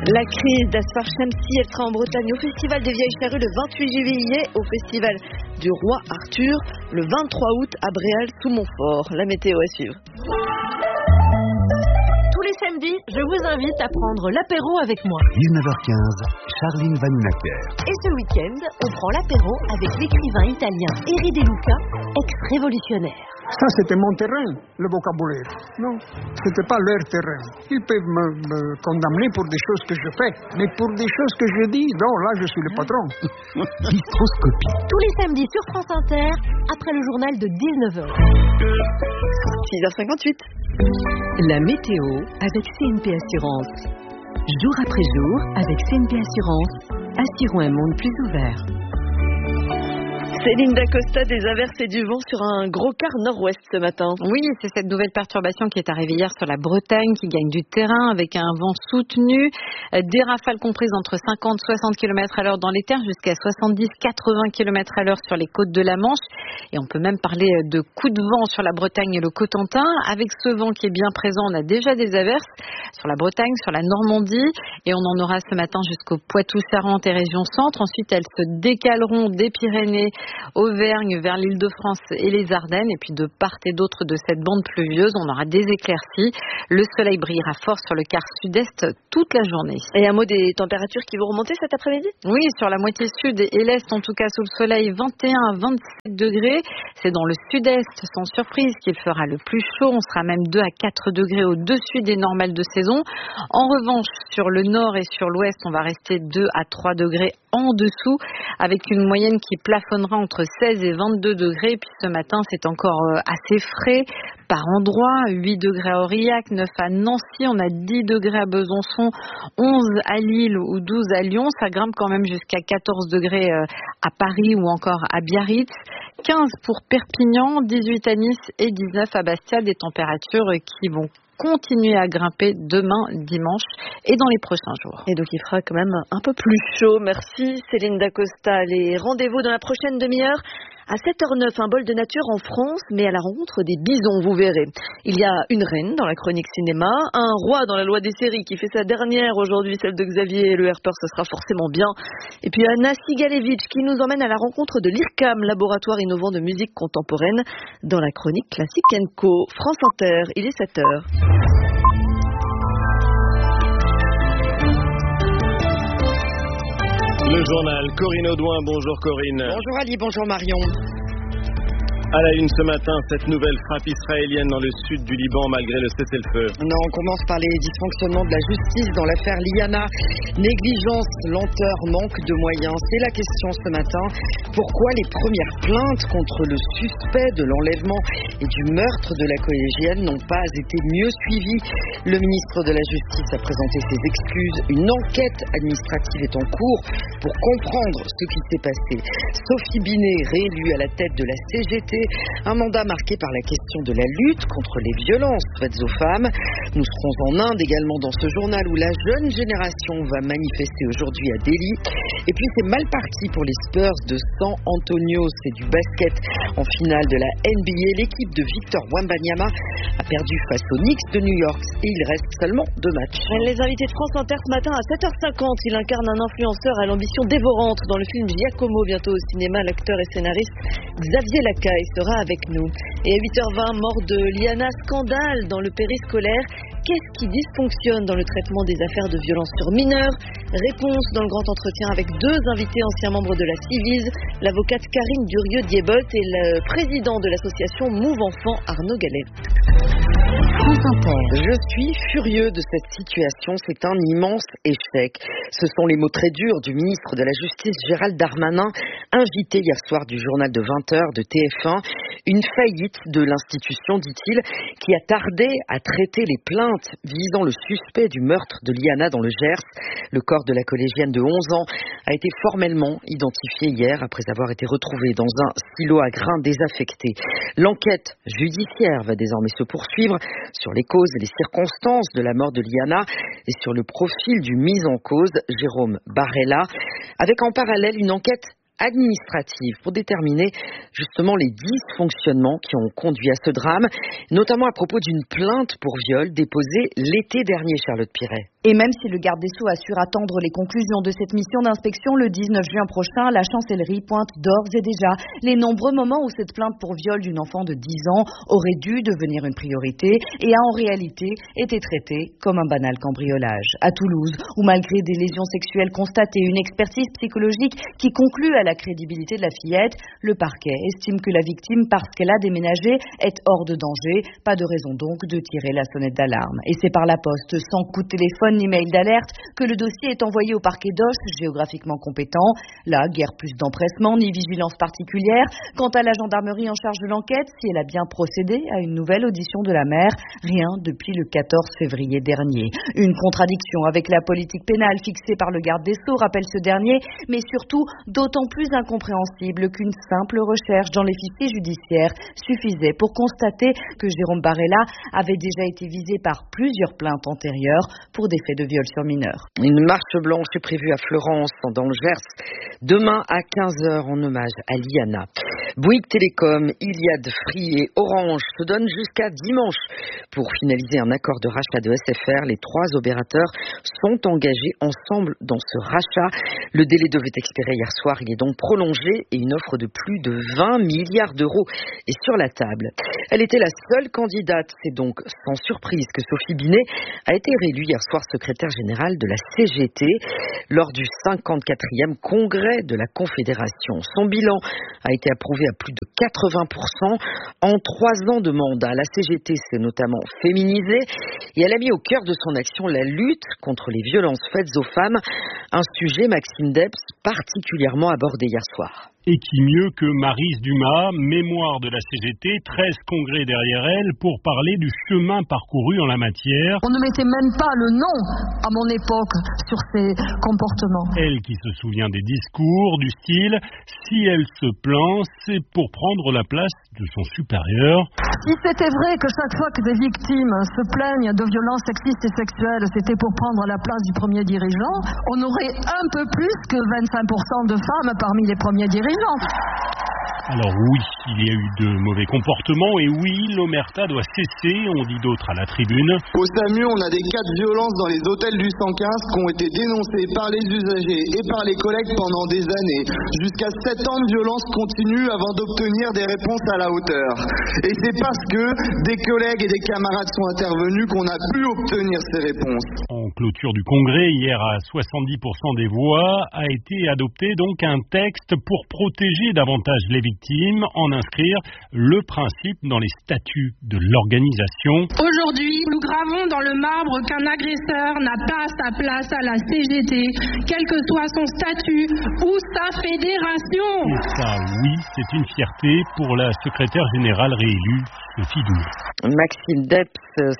La crise d'Asfar Shamsi, elle sera en Bretagne au Festival des Vieilles Charrues le 28 juillet, au Festival du Roi Arthur le 23 août à Bréal sous Montfort. La météo à suivre. Tous les samedis, je vous invite à prendre l'apéro avec moi. 19h15, Charline Vanhoenacker. Et ce week-end, on prend l'apéro avec l'écrivain italien Eri De Luca, ex-révolutionnaire. Ça, c'était mon terrain, le vocabulaire. Non, c'était pas leur terrain. Ils peuvent me condamner pour des choses que je fais, mais pour des choses que je dis, non, là, je suis le patron. Bistroscopie. Tous les samedis sur France Inter, après le journal de 19h. 6h58. La météo avec CNP Assurance. Jour après jour, avec CNP Assurance, assurons un monde plus ouvert. Céline Dacosta, des averses et du vent sur un gros quart nord-ouest ce matin. Oui, c'est cette nouvelle perturbation qui est arrivée hier sur la Bretagne, qui gagne du terrain avec un vent soutenu. Des rafales comprises entre 50-60 km à l'heure dans les terres jusqu'à 70-80 km à l'heure sur les côtes de la Manche. Et on peut même parler de coups de vent sur la Bretagne et le Cotentin. Avec ce vent qui est bien présent, on a déjà des averses sur la Bretagne, sur la Normandie. Et on en aura ce matin jusqu'au Poitou-Charentes et région centre. Ensuite, elles se décaleront des Pyrénées, Auvergne, vers l'Île-de-France et les Ardennes. Et puis de part et d'autre de cette bande pluvieuse, on aura des éclaircies. Le soleil brillera fort sur le quart sud-est toute la journée. Et un mot des températures qui vont remonter cet après-midi ? Oui, sur la moitié sud et l'est, en tout cas sous le soleil, 21 à 27 degrés. C'est dans le sud-est, sans surprise, qu'il fera le plus chaud. On sera même 2 à 4 degrés au-dessus des normales de saison. En revanche, sur le nord et sur l'ouest, on va rester 2 à 3 degrés en dessous, avec une moyenne qui plafonnera entre 16 et 22 degrés. Et puis ce matin, c'est encore assez frais par endroits. 8 degrés à Aurillac, 9 à Nancy, on a 10 degrés à Besançon, 11 à Lille ou 12 à Lyon. Ça grimpe quand même jusqu'à 14 degrés à Paris ou encore à Biarritz. 15 pour Perpignan, 18 à Nice et 19 à Bastia. Des températures qui vont continuer à grimper demain, dimanche et dans les prochains jours. Et donc il fera quand même un peu plus chaud. Merci Céline Dacosta. Les rendez-vous dans la prochaine demi-heure. À 7h09, un bol de nature en France, mais à la rencontre des bisons, vous verrez. Il y a une reine dans la chronique cinéma, un roi dans la loi des séries qui fait sa dernière aujourd'hui, celle de Xavier Le Herpeur, ce sera forcément bien. Et puis Anna Sigalevitch qui nous emmène à la rencontre de l'IRCAM, laboratoire innovant de musique contemporaine, dans la chronique Classique & Co. France Inter, il est 7h. Le journal, Corinne Audouin, bonjour Corinne. Bonjour Ali, bonjour Marion. À la une ce matin, cette nouvelle frappe israélienne dans le sud du Liban malgré le cessez-le-feu. Non, on commence par les dysfonctionnements de la justice dans l'affaire Liana. Négligence, lenteur, manque de moyens. C'est la question ce matin. Pourquoi les premières plaintes contre le suspect de l'enlèvement et du meurtre de la collégienne n'ont pas été mieux suivies? Le ministre de la Justice a présenté ses excuses. Une enquête administrative est en cours pour comprendre ce qui s'est passé. Sophie Binet, réélue à la tête de la CGT, un mandat marqué par la question de la lutte contre les violences faites aux femmes. Nous serons en Inde également dans ce journal où la jeune génération va manifester aujourd'hui à Delhi. Et puis c'est mal parti pour les Spurs de San Antonio. C'est du basket en finale de la NBA. L'équipe de Victor Wembanyama a perdu face aux Knicks de New York et il reste seulement 2 matchs. Les invités de France Inter ce matin à 7h50. Il incarne un influenceur à l'ambition dévorante dans le film Giacomo, bientôt au cinéma. L'acteur et scénariste Xavier Lacaille sera avec nous. Et à 8h20, mort de Liana, scandale dans le périscolaire. Qu'est-ce qui dysfonctionne dans le traitement des affaires de violence sur mineurs? Réponse dans le grand entretien avec 2 invités anciens membres de la Civise, l'avocate Karine Durieux-Diebolt et le président de l'association Move Enfants, Arnaud Gallet. Je suis furieux de cette situation, c'est un immense échec. Ce sont les mots très durs du ministre de la Justice Gérald Darmanin, invité hier soir du journal de 20h de TF1. Une faillite de l'institution, dit-il, qui a tardé à traiter les plaintes visant le suspect du meurtre de Liana dans le Gers. Le corps de la collégienne de 11 ans a été formellement identifié hier après avoir été retrouvé dans un silo à grains désaffecté. L'enquête judiciaire va désormais se poursuivre sur les causes et les circonstances de la mort de Liana et sur le profil du mis en cause, Jérôme Barella, avec en parallèle une enquête administrative pour déterminer justement les dysfonctionnements qui ont conduit à ce drame, notamment à propos d'une plainte pour viol déposée l'été dernier, Charlotte Piret. Et même si le garde des Sceaux assure attendre les conclusions de cette mission d'inspection le 19 juin prochain, la chancellerie pointe d'ores et déjà les nombreux moments où cette plainte pour viol d'une enfant de 10 ans aurait dû devenir une priorité et a en réalité été traitée comme un banal cambriolage. À Toulouse, où malgré des lésions sexuelles constatées et une expertise psychologique qui conclut à la crédibilité de la fillette, le parquet estime que la victime, parce qu'elle a déménagé, est hors de danger. Pas de raison donc de tirer la sonnette d'alarme. Et c'est par la poste, sans coup de téléphone ni mail d'alerte, que le dossier est envoyé au parquet d'Auch, géographiquement compétent. Là, guère plus d'empressement ni vigilance particulière. Quant à la gendarmerie en charge de l'enquête, si elle a bien procédé à une nouvelle audition de la mère, rien depuis le 14 février dernier. Une contradiction avec la politique pénale fixée par le garde des Sceaux, rappelle ce dernier, mais surtout d'autant plus incompréhensible qu'une simple recherche dans les fichiers judiciaires suffisait pour constater que Jérôme Barella avait déjà été visé par plusieurs plaintes antérieures pour des faits de viol sur mineurs. Une marche blanche est prévue à Florence, dans le Gers, demain à 15h en hommage à Liana. Bouygues Télécom, Iliad, Free et Orange se donnent jusqu'à dimanche pour finaliser un accord de rachat de SFR. Les 3 opérateurs sont engagés ensemble dans ce rachat. Le délai devait expirer hier soir, il est donc prolongé et une offre de plus de 20 milliards d'euros est sur la table. Elle était la seule candidate, c'est donc sans surprise que Sophie Binet a été réélue hier soir secrétaire générale de la CGT lors du 54e congrès de la Confédération. Son bilan a été approuvé à plus de 80%. En 3 ans de mandat, la CGT s'est notamment féminisée et elle a mis au cœur de son action la lutte contre les violences faites aux femmes, un sujet, Maxime Debs, particulièrement abordé hier soir. Et qui mieux que Maryse Dumas, mémoire de la CGT, 13 congrès derrière elle, pour parler du chemin parcouru en la matière. On ne mettait même pas le nom, à mon époque, sur ces comportements. Elle qui se souvient des discours, du style « Si elle se plaint, c'est pour prendre la place de son supérieur ». Si c'était vrai que chaque fois que des victimes se plaignent de violences sexistes et sexuelles, c'était pour prendre la place du premier dirigeant, on aurait un peu plus que 25% de femmes parmi les premiers dirigeants. Alors oui, il y a eu de mauvais comportements et oui, l'omerta doit cesser, on dit d'autres à la tribune. Au SAMU, on a des cas de violence dans les hôtels du 115 qui ont été dénoncés par les usagers et par les collègues pendant des années. Jusqu'à 7 ans de violence continue avant d'obtenir des réponses à la hauteur. Et c'est parce que des collègues et des camarades sont intervenus qu'on a pu obtenir ces réponses. En clôture du congrès, hier à 70% des voix, a été adopté donc un texte pour protéger davantage les victimes, en inscrire le principe dans les statuts de l'organisation. Aujourd'hui, nous gravons dans le marbre qu'un agresseur n'a pas sa place à la CGT, quel que soit son statut ou sa fédération. Et ça, oui, c'est une fierté pour la secrétaire générale réélue, Sophie Binet. Maxime Debs,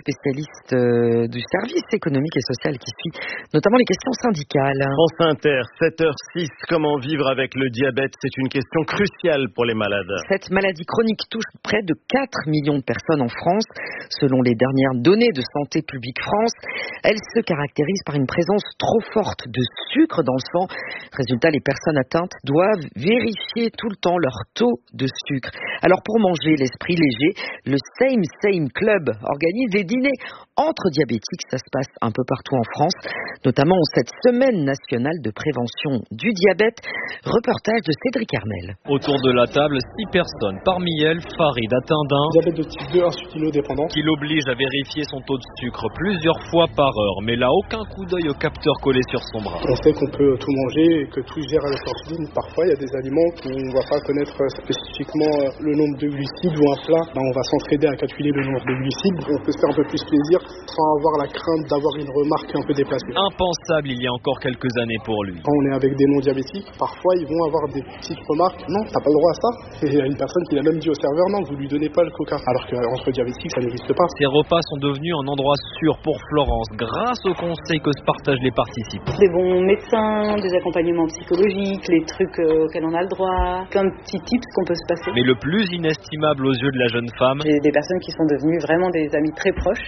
spécialiste du service économique et social qui suit notamment les questions syndicales. France Inter, 7h06, comment vivre avec le diabète? C'est une question cruciale pour les malades. Cette maladie chronique touche près de 4 millions de personnes en France. Selon les dernières données de Santé publique France, elle se caractérise par une présence trop forte de sucre dans le sang. Résultat, les personnes atteintes doivent vérifier tout le temps leur taux de sucre. Alors pour manger l'esprit léger, le Same Club organise des dîners entre diabétiques. Ça se passe un peu partout en France, notamment cette semaine nationale de prévention du diabète. Reportage de Cédric Armel. Autour de la table, 6 personnes. Parmi elles, Farid atteint d'un diabète de type 2 insulinodépendant qui l'oblige à vérifier son taux de sucre plusieurs fois par heure, mais là aucun coup d'œil au capteur collé sur son bras. On sait qu'on peut tout manger et que tout gère avec l'insuline. Parfois, il y a des aliments où on ne va pas connaître spécifiquement le nombre de glucides ou un plat. On va s'entraider à calculer le nombre de glucides. On peut se faire un peu plus plaisir sans avoir la crainte d'avoir une remarque un peu déplacée. Impensable il y a encore quelques années pour lui. Quand on est avec des non-diabétiques, parfois ils vont avoir des petites remarques. Non, t'as pas le droit à ça. Et il y a une personne qui l'a même dit au serveur, non, vous lui donnez pas le coca. Alors qu'entre diabétiques, ça n'existe pas. Ces repas sont devenus un endroit sûr pour Florence grâce aux conseils que se partagent les participants. Des bons médecins, des accompagnements psychologiques, les trucs auxquels on a le droit, plein de petits tips qu'on peut se passer. Mais le plus inestimable aux yeux de la jeune femme, j'ai des personnes qui sont devenues vraiment des amis très proches. Ça nous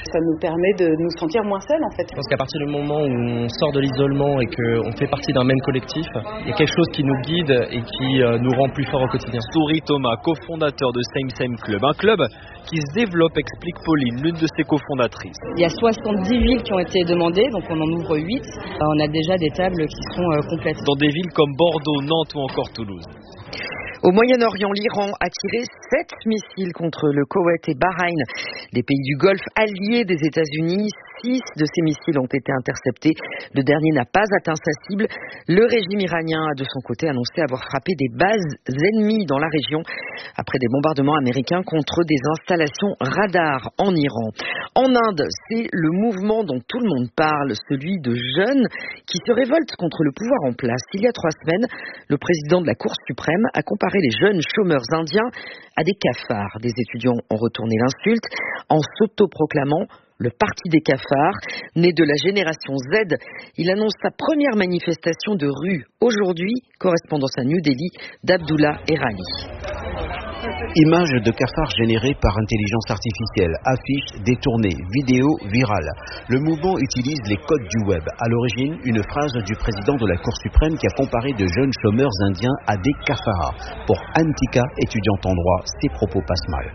permet de nous sentir moins seuls en fait. Je pense qu'à partir du moment où on sort de l'isolement et qu'on fait partie d'un même collectif, il y a quelque chose qui nous guide et qui nous rend plus forts au quotidien. Souris Thomas, cofondateur de Same Same Club, un club qui se développe, explique Pauline, l'une de ses cofondatrices. Il y a 70 villes qui ont été demandées, donc on en ouvre 8. On a déjà des tables qui sont complètes. Dans des villes comme Bordeaux, Nantes ou encore Toulouse. Au Moyen-Orient, l'Iran a tiré 7 missiles contre le Koweït et Bahreïn, les pays du Golfe alliés des États-Unis. 6 de ces missiles ont été interceptés. Le dernier n'a pas atteint sa cible. Le régime iranien a de son côté annoncé avoir frappé des bases ennemies dans la région après des bombardements américains contre des installations radars en Iran. En Inde, c'est le mouvement dont tout le monde parle, celui de jeunes qui se révoltent contre le pouvoir en place. Il y a 3 semaines, le président de la Cour suprême a comparé les jeunes chômeurs indiens à des cafards. Des étudiants ont retourné l'insulte en s'autoproclamant le parti des cafards. Né de la génération Z, il annonce sa première manifestation de rue aujourd'hui. Correspondance à New Delhi d'Abdullah Erani. Images de cafards générées par intelligence artificielle, affiches détournées, vidéos virales. Le mouvement utilise les codes du web. À l'origine, une phrase du président de la Cour suprême qui a comparé de jeunes chômeurs indiens à des cafards. Pour Antika, étudiante en droit, ses propos passent mal.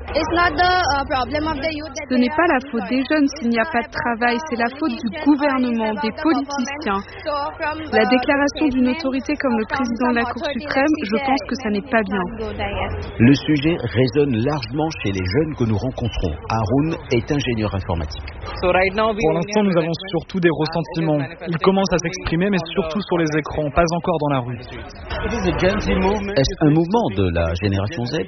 Ce n'est pas la faute des jeunes s'il n'y a pas de travail, c'est la faute du gouvernement, des politiciens. La déclaration d'une autorité comme le président de la Cour suprême, je pense que ça n'est pas bien. Le sujet résonne largement chez les jeunes que nous rencontrons. Haroun est ingénieur informatique. Pour l'instant, nous avons surtout des ressentiments. Ils commencent à s'exprimer, mais surtout sur les écrans, pas encore dans la rue. Est-ce un mouvement de la génération Z?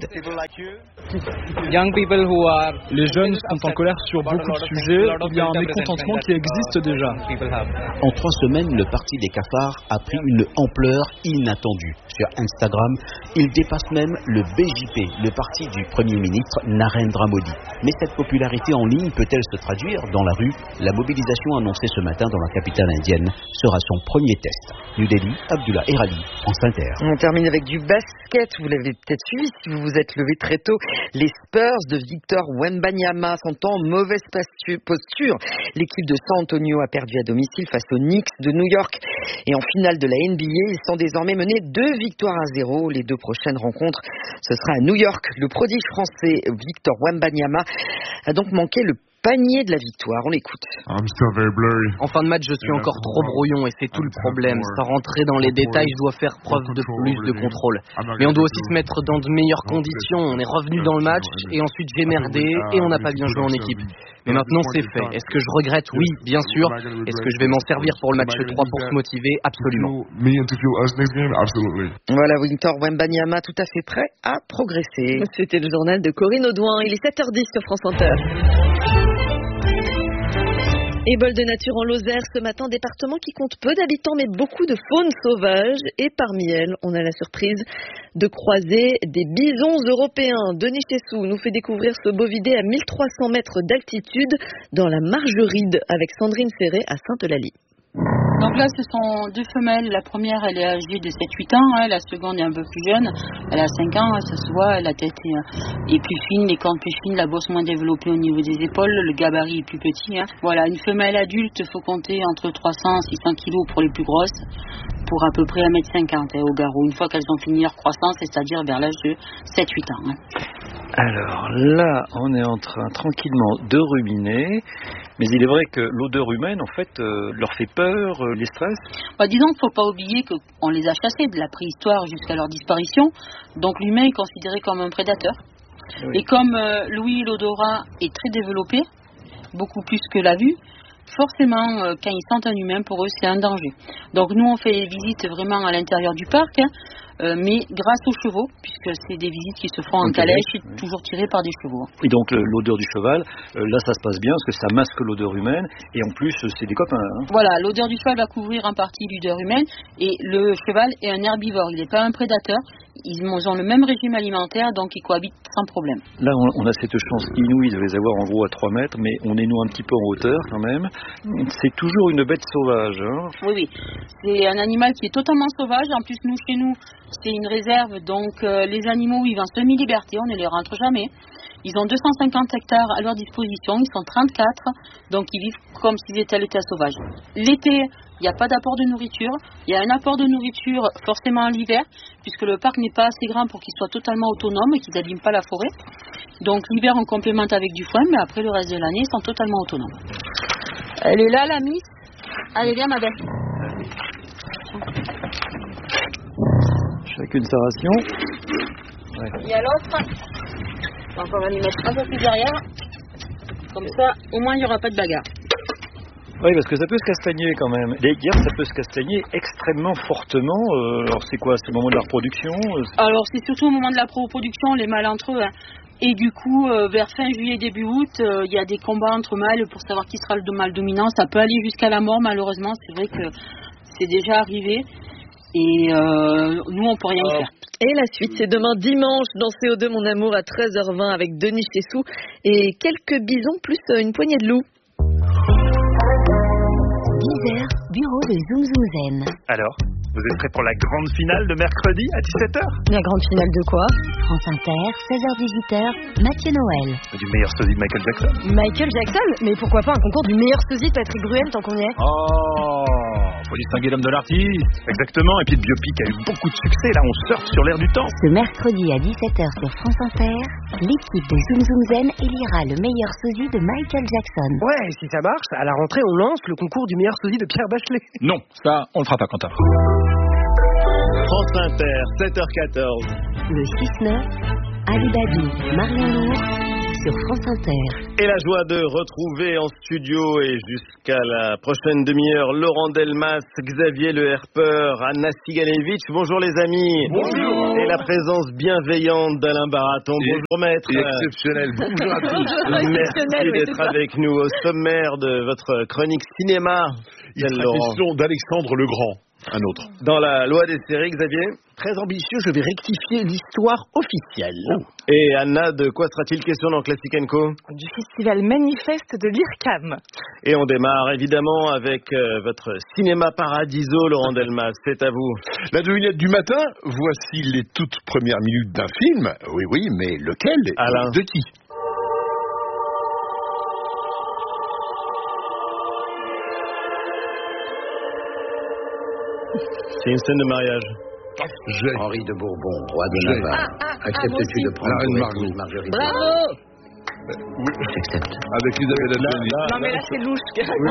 Les jeunes sont en colère sur beaucoup de sujets. Il y a un mécontentement qui existe déjà. En 3 semaines, le parti des cafards a pris une ampleur inattendue. Sur Instagram, il dépasse même le BJP, le parti du Premier ministre Narendra Modi. Mais cette popularité en ligne peut-elle se traduire dans la rue? La mobilisation annoncée ce matin dans la capitale indienne sera son premier test. New Delhi, Abdullah Erali, France Inter. On termine avec du basket. Vous l'avez peut-être suivi si vous vous êtes levé très tôt. Les Spurs de Victor Wembanyama sont en mauvaise posture. L'équipe de San Antonio a perdu à domicile face aux Knicks de New York. Et en finale de la NBA, ils sont désormais menés 2-0. Les 2 prochaines rencontres, ce sera à New York. Le prodige français Victor Wembanyama a donc manqué le panier de la victoire. On l'écoute. En fin de match, je suis encore trop brouillon et c'est tout le problème. Sans rentrer dans les détails, je dois faire preuve de plus de contrôle. Mais on doit aussi se mettre dans de meilleures conditions. On est revenu dans le match et ensuite j'ai merdé et on n'a pas bien joué en équipe. Mais maintenant c'est fait. Est-ce que je regrette? Oui, bien sûr. Est-ce que je vais m'en servir pour le match 3 pour se motiver? Absolument. Voilà, Victor Wembanyama tout à fait prêt à progresser. C'était le journal de Corinne Audouin. Il est 7h10 sur France Inter. Et bol de nature en Lozère ce matin, département qui compte peu d'habitants mais beaucoup de faune sauvage. Et parmi elles, on a la surprise de croiser des bisons européens. Denis Chessou nous fait découvrir ce bovidé à 1300 mètres d'altitude dans la Margeride avec Sandrine Ferré à Sainte-Eulalie. Donc là, ce sont 2 femelles. La première, elle est âgée de 7-8 ans. La seconde est un peu plus jeune. Elle a 5 ans. Ça se voit. La tête est plus fine, les cornes plus fines, la bosse moins développée au niveau des épaules. Le gabarit est plus petit. Voilà, une femelle adulte, il faut compter entre 300 et 600 kilos pour les plus grosses, pour à peu près 1m50 au garrot. Une fois qu'elles ont fini leur croissance, c'est-à-dire vers l'âge de 7-8 ans. Alors là, on est en train tranquillement de ruminer, mais il est vrai que l'odeur humaine, en fait, leur fait peur, les stresse. Disons qu'il ne faut pas oublier qu'on les a chassés de la préhistoire jusqu'à leur disparition, donc l'humain est considéré comme un prédateur. Oui. Et comme l'ouïe, l'odorat est très développé, beaucoup plus que la vue, forcément, quand ils sentent un humain, pour eux, c'est un danger. Donc nous, on fait des visites vraiment à l'intérieur du parc, mais grâce aux chevaux, puisque c'est des visites qui se font en calèche, toujours tirées par des chevaux. Et donc l'odeur du cheval, là ça se passe bien, parce que ça masque l'odeur humaine, et en plus c'est des copains. Voilà, l'odeur du cheval va couvrir en partie l'odeur humaine, et le cheval est un herbivore, il n'est pas un prédateur. Ils ont le même régime alimentaire, donc ils cohabitent sans problème. Là, on a cette chance inouïe de les avoir en gros à 3 mètres, mais on est nous un petit peu en hauteur quand même. C'est toujours une bête sauvage. Oui. C'est un animal qui est totalement sauvage. En plus, chez nous, c'est une réserve, donc les animaux vivent en semi-liberté, on ne les rentre jamais. Ils ont 250 hectares à leur disposition, ils sont 34, donc ils vivent comme s'ils étaient à l'état sauvage. L'été, il n'y a pas d'apport de nourriture. Il y a un apport de nourriture forcément l'hiver, puisque le parc n'est pas assez grand pour qu'ils soient totalement autonomes et qu'ils n'abîment pas la forêt. Donc l'hiver, on complémente avec du foin, mais après le reste de l'année, ils sont totalement autonomes. Elle est là, la Miss. Allez, viens, ma belle. Chacune sa ration. Ouais. Il y a l'autre. Donc on va les mettre un peu plus derrière. Comme ça, au moins, il n'y aura pas de bagarre. Oui, parce que ça peut se castagner quand même. Les guerres, ça peut se castagner extrêmement fortement. Alors c'est quoi? C'est le moment de la reproduction? Alors c'est surtout au moment de la reproduction, les mâles entre eux. Hein. Et du coup, vers fin juillet, début août, il y a des combats entre mâles pour savoir qui sera le mâle dominant. Ça peut aller jusqu'à la mort, malheureusement. C'est vrai que c'est déjà arrivé. Et nous, on peut rien y faire. Et la suite, c'est demain dimanche dans CO2 Mon Amour à 13h20 avec Denis Chessou et quelques bisons plus une poignée de loups. 10h, bureau de Zoom Zoom Zen. Alors, vous êtes prêts pour la grande finale de mercredi à 17h? La grande finale de quoi? France Inter, 16h-18h, Mathieu Noël. Du meilleur sosie de Michael Jackson. Michael Jackson? Mais pourquoi pas un concours du meilleur sosie de Patrick Bruel tant qu'on y est? Oh, faut distinguer l'homme de l'artiste. Exactement, et puis le biopic a eu beaucoup de succès, là on surfe sur l'air du temps. Ce mercredi à 17h sur France Inter, l'équipe de Zoom Zoom Zen élira le meilleur sosie de Michael Jackson. Ouais, si ça marche, à la rentrée on lance le concours du meilleur sosie de Pierre Bachelet. Non, ça on le fera pas, Quentin. France Inter, 7h14. Le 6-9, Ali Badi, Marion Lourd, sur France Inter. Et la joie de retrouver en studio et jusqu'à la prochaine demi-heure Laurent Delmas, Xavier Le Herpeur, Anna Sigalevitch. Bonjour les amis. Bonjour. Et la présence bienveillante d'Alain Baraton. Bonjour maître. Exceptionnel. Bonjour à tous. Merci d'être avec nous au sommaire de votre chronique cinéma. Il sera question d'Alexandre le Grand. Un autre. Dans la loi des séries, Xavier? Très ambitieux, je vais rectifier l'histoire officielle. Oh. Et Anna, de quoi sera-t-il question dans Classic & Co? Du festival manifeste de l'IRCAM. Et on démarre évidemment avec votre cinéma paradiso, Laurent Delmas. C'est à vous. La devinette du matin, voici les toutes premières minutes d'un film. Oui, mais lequel? Alain. De qui? C'est une scène de mariage. Henri de Bourbon, roi de Navarre. Acceptes-tu de prendre pour épouse Marguerite? Bravo! J'accepte. Avec Isabelle Adjani. Non mais là c'est louche.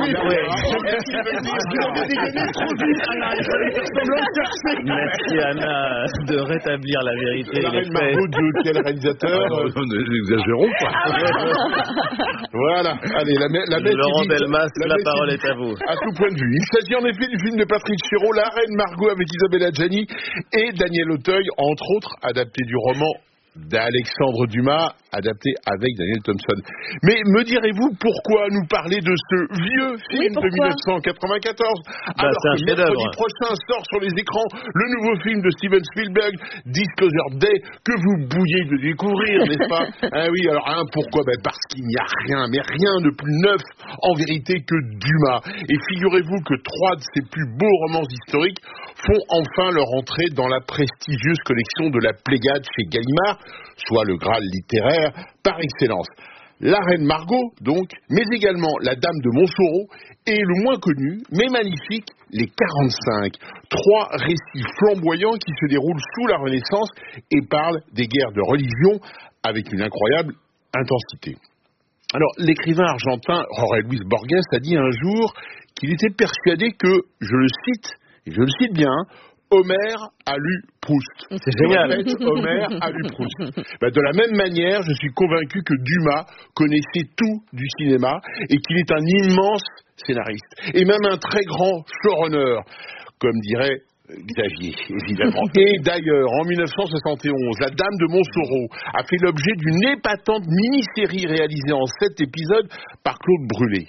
Merci Anna de rétablir la vérité. La reine Margot de quel réalisateur? N'exagérons pas. Voilà. Allez, la Laurent Delmas, la parole est à vous. À tout point de vue. Il s'agit en effet du film de Patrick Chéreau, La reine Margot avec Isabelle Adjani et Daniel Auteuil, entre autres, adapté du roman d'Alexandre Dumas, adapté avec Daniel Thompson. Mais me direz-vous pourquoi nous parler de ce vieux film de 1994 alors que mercredi prochain sort sur les écrans le nouveau film de Steven Spielberg, Disclosure Day, que vous bouillez de découvrir, n'est-ce pas? Ah oui, alors pourquoi? Parce qu'il n'y a rien, mais rien de plus neuf en vérité que Dumas. Et figurez-vous que 3 de ses plus beaux romans historiques font enfin leur entrée dans la prestigieuse collection de la Pléiade chez Gallimard, soit le Graal littéraire par excellence. La reine Margot, donc, mais également la dame de Montsoreau, et le moins connu, mais magnifique, les 45. 3 récits flamboyants qui se déroulent sous la Renaissance et parlent des guerres de religion avec une incroyable intensité. Alors, l'écrivain argentin Jorge Luis Borges a dit un jour qu'il était persuadé que, je le cite bien, Homère a lu Proust. C'est génial. En fait, Homère a lu Proust. De la même manière, je suis convaincu que Dumas connaissait tout du cinéma et qu'il est un immense scénariste. Et même un très grand showrunner, comme dirait Xavier, évidemment. Et d'ailleurs, en 1971, La Dame de Montsoreau a fait l'objet d'une épatante mini-série réalisée en 7 épisodes par Claude Brûlé.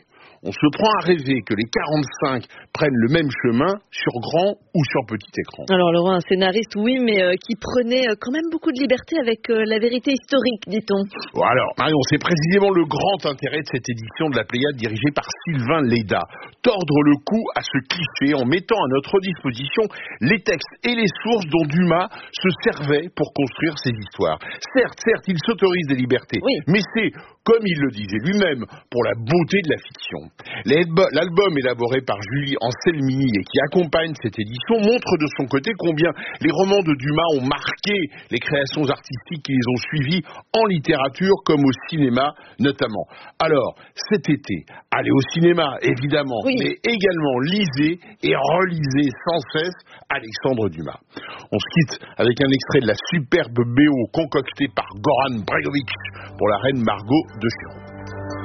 on se prend à rêver que les 45 prennent le même chemin sur grand ou sur petit écran. Alors Laurent, un scénariste, oui, mais qui prenait quand même beaucoup de liberté avec la vérité historique, dit-on. Bon, alors, Marion, c'est précisément le grand intérêt de cette édition de la Pléiade dirigée par Sylvain Léda. Tordre le cou à ce cliché en mettant à notre disposition les textes et les sources dont Dumas se servait pour construire ses histoires. Certes, il s'autorise des libertés, mais c'est, comme il le disait lui-même, pour la beauté de la fiction. L'album élaboré par Julie Anselmini et qui accompagne cette édition montre de son côté combien les romans de Dumas ont marqué les créations artistiques qui les ont suivis en littérature comme au cinéma notamment. Alors, cet été, allez au cinéma évidemment, mais également lisez et relisez sans cesse Alexandre Dumas. On se quitte avec un extrait de la superbe BO concoctée par Goran Bregovic pour la reine Margot de Chiron.